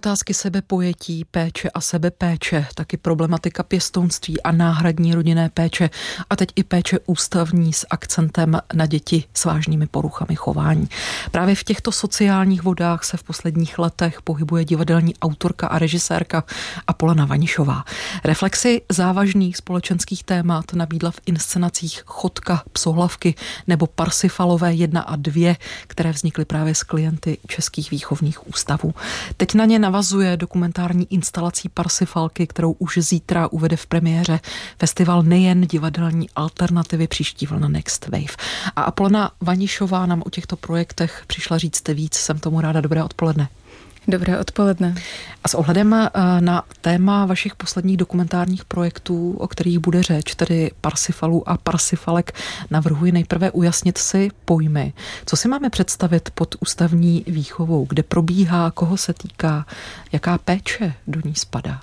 otázky sebepojetí, péče a sebepéče, taky problematika pěstounství a náhradní rodinné péče a teď i péče ústavní s akcentem na děti s vážnými poruchami chování. Právě v těchto sociálních vodách se v posledních letech pohybuje divadelní autorka a režisérka Apolena Vanišová. Reflexy závažných společenských témat nabídla v inscenacích Chotka, Psohlavky nebo Parsifalové 1 a 2, které vznikly právě s klienty českých výchovných ústavů. Teď na ně navazuje dokumentární instalací Parsifalky, kterou už zítra uvede v premiéře festival nejen divadelní alternativy příští vlna Next Wave. A Apolena Vanišová nám o těchto projektech přišla říct víc. Jsem tomu ráda. Dobré odpoledne. Dobré odpoledne. A s ohledem na téma vašich posledních dokumentárních projektů, o kterých bude řeč, tedy Parsifalů a Parsifalek, navrhuji nejprve ujasnit si pojmy. Co si máme představit pod ústavní výchovou? Kde probíhá, koho se týká, jaká péče do ní spadá?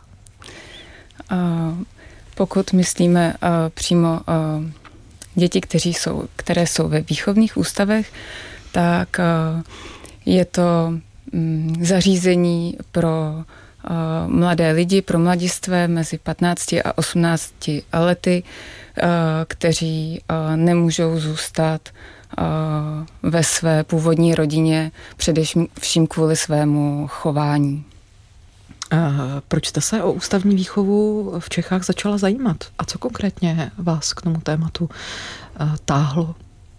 Pokud myslíme přímo děti, které jsou ve výchovných ústavech, tak je to zařízení pro mladé lidi, pro mladistvé mezi 15 a 18 lety, kteří nemůžou zůstat ve své původní rodině, především kvůli svému chování. Proč jste se o ústavní výchovu v Čechách začala zajímat? A co konkrétně vás k tomu tématu táhlo?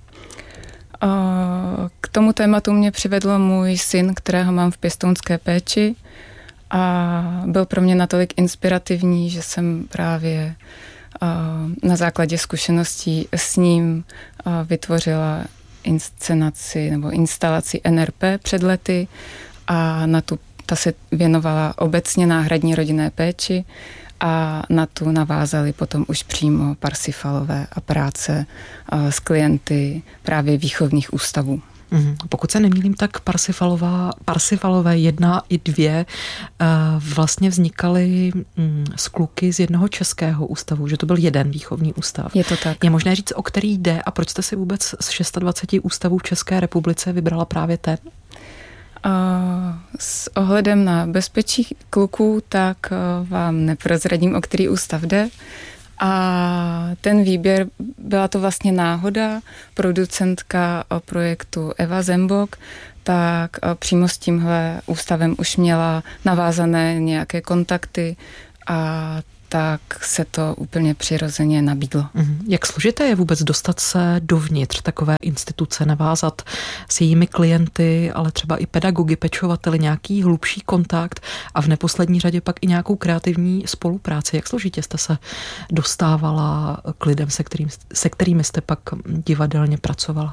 K tomu tématu mě přivedl můj syn, kterého mám v pěstounské péči, a byl pro mě natolik inspirativní, že jsem právě na základě zkušeností s ním vytvořila inscenaci nebo instalaci NRP před lety a ta se věnovala obecně náhradní rodinné péči a na tu navázali potom už přímo Parsifalové a práce s klienty právě výchovných ústavů. Pokud se nemýlím, tak Parsifalové 1 i 2 vlastně vznikaly z kluky z jednoho českého ústavu, že to byl jeden výchovný ústav. Je to tak. Je možné říct, o který jde a proč jste si vůbec z 26 ústavů v České republice vybrala právě ten? S ohledem na bezpečí kluků, tak vám neprozradím, o který ústav jde. A ten výběr, byla to vlastně náhoda, producentka projektu Eva Zembok, tak přímo s tímhle ústavem už měla navázané nějaké kontakty a tak se to úplně přirozeně nabídlo. Jak složité je vůbec dostat se dovnitř takové instituce, navázat s jejími klienty, ale třeba i pedagogy, pečovateli, nějaký hlubší kontakt a v neposlední řadě pak i nějakou kreativní spolupráci? Jak složitě jste se dostávala k lidem, se kterými jste pak divadelně pracovala?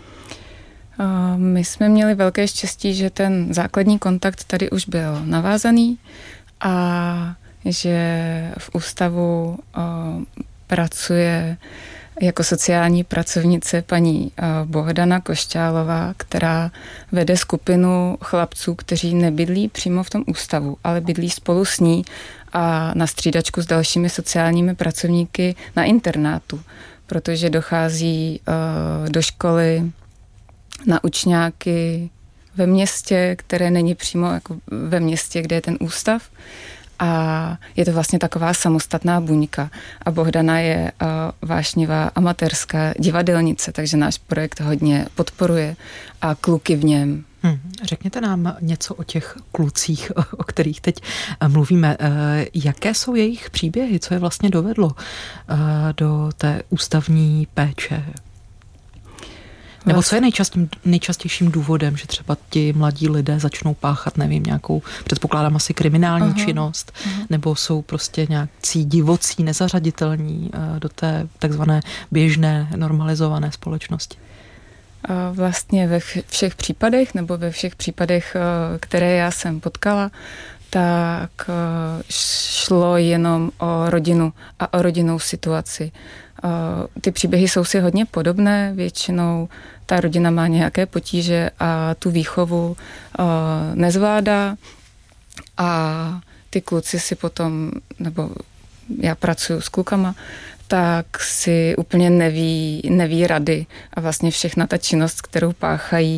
My jsme měli velké štěstí, že ten základní kontakt tady už byl navázaný a že v ústavu pracuje jako sociální pracovnice paní Bohdana Košťálová, která vede skupinu chlapců, kteří nebydlí přímo v tom ústavu, ale bydlí spolu s ní a na střídačku s dalšími sociálními pracovníky na internátu, protože dochází do školy na učňáky ve městě, které není přímo jako ve městě, kde je ten ústav. A je to vlastně taková samostatná buňka. A Bohdana je vášnivá amatérská divadelnice, takže náš projekt hodně podporuje a kluky v něm. Řekněte nám něco o těch klucích, o kterých teď mluvíme. Jaké jsou jejich příběhy? Co je vlastně dovedlo do té ústavní péče? Nebo co je nejčastějším důvodem, že třeba ti mladí lidé začnou páchat, nevím, nějakou, předpokládám asi kriminální činnost, nebo jsou prostě nějakí divocí, nezařaditelní do té takzvané běžné, normalizované společnosti? Vlastně ve všech případech, nebo ve všech případech, které já jsem potkala, tak šlo jenom o rodinu a o rodinnou situaci. Ty příběhy jsou si hodně podobné, většinou ta rodina má nějaké potíže a tu výchovu nezvládá a ty kluci si potom, nebo já pracuji s klukama, tak si úplně neví rady a vlastně všechna ta činnost, kterou páchají,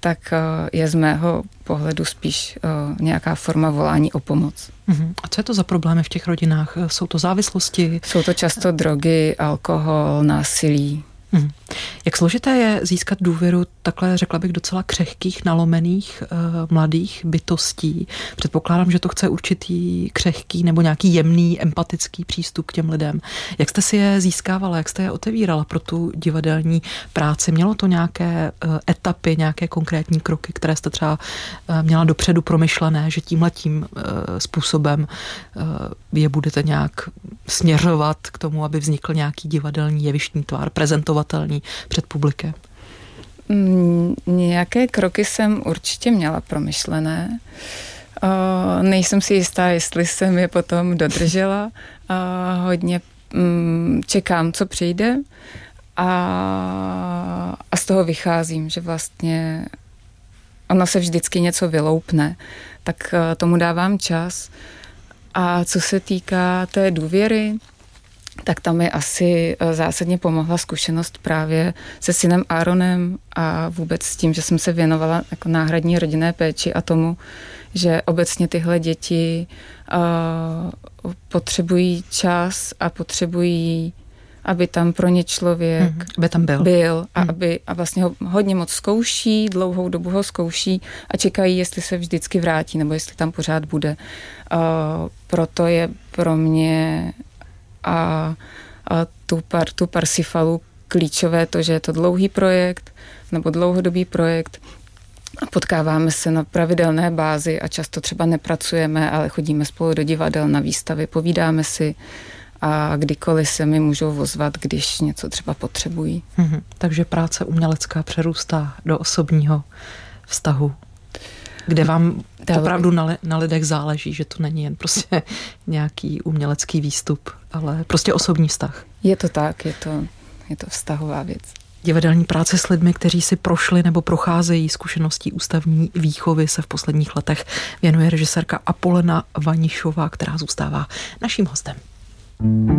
tak je z mého pohledu spíš nějaká forma volání o pomoc. A co je to za problémy v těch rodinách? Jsou to závislosti? Jsou to často drogy, alkohol, násilí. Jak složité je získat důvěru takhle, řekla bych, docela křehkých, nalomených mladých bytostí? Předpokládám, že to chce určitý křehký nebo nějaký jemný, empatický přístup k těm lidem. Jak jste si je získávala, jak jste je otevírala pro tu divadelní práci? Mělo to nějaké etapy, nějaké konkrétní kroky, které jste třeba měla dopředu promyšlené, že tímhletím způsobem je budete nějak směřovat k tomu, aby vznikl nějaký divadelní jevištní tvar, prezentovatelný před publikem? Nějaké kroky jsem určitě měla promyšlené. Nejsem si jistá, jestli jsem je potom dodržela. Hodně čekám, co přijde a z toho vycházím, že vlastně ono se vždycky něco vyloupne, tak tomu dávám čas. A co se týká té důvěry, tak tam mi asi zásadně pomohla zkušenost právě se synem Aaronem a vůbec s tím, že jsem se věnovala jako náhradní rodinné péči a tomu, že obecně tyhle děti potřebují čas a potřebují, aby tam pro ně člověk aby tam byl a vlastně ho hodně moc zkouší, dlouhou dobu ho zkouší a čekají, jestli se vždycky vrátí nebo jestli tam pořád bude. Proto je pro mě a tu Parsifalů klíčové to, že je to dlouhý projekt nebo dlouhodobý projekt. Potkáváme se na pravidelné bázi a často třeba nepracujeme, ale chodíme spolu do divadel na výstavy, povídáme si a kdykoliv se mi můžou ozvat, když něco třeba potřebují. Takže práce umělecká přerůstá do osobního vztahu, kde vám opravdu na lidech záleží, že to není jen prostě nějaký umělecký výstup, ale prostě osobní vztah. Je to tak, je to vztahová věc. Divadelní práce s lidmi, kteří si prošli nebo procházejí zkušeností ústavní výchovy, se v posledních letech věnuje režisérka Apolena Vanišová, která zůstává naším hostem.